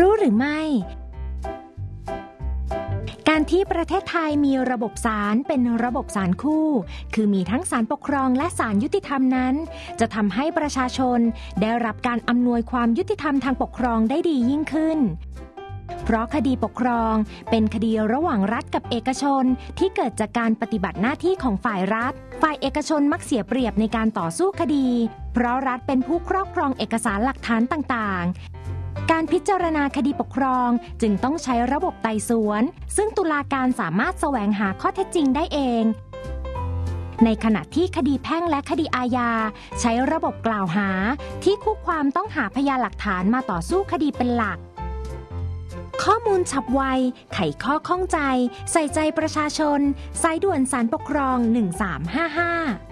รู้หรือไม่การที่ประเทศไทยมีระบบศาลเป็นระบบศาลคู่คือมีทั้งศาลปกครองและศาลยุติธรรมนั้นจะทำให้ประชาชนได้รับการอำนวยความยุติธรรมทางปกครองได้ดียิ่งขึ้นเพราะคดีปกครองเป็นคดีระหว่างรัฐกับเอกชนที่เกิดจากการปฏิบัติหน้าที่ของฝ่ายรัฐฝ่ายเอกชนมักเสียเปรียบในการต่อสู้คดีเพราะรัฐเป็นผู้ครอบครองเอกสารหลักฐานต่างๆการพิจารณาคดีปกครองจึงต้องใช้ระบบไต่สวนซึ่งตุลาการสามารถแสวงหาข้อเท็จจริงได้เองในขณะที่คดีแพ่งและคดีอาญาใช้ระบบกล่าวหาที่คู่ความต้องหาพยานหลักฐานมาต่อสู้คดีเป็นหลักข้อมูลฉับไวไขข้อข้องใจใส่ใจประชาชนสายด่วนศาลปกครอง1355